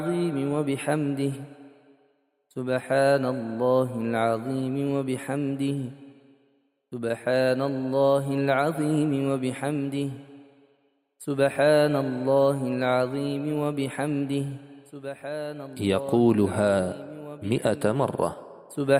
العظيم وبحمده سبحان الله العظيم وبحمده سبحان الله العظيم وبحمده سبحان الله العظيم وبحمده يقولها 100 مرة.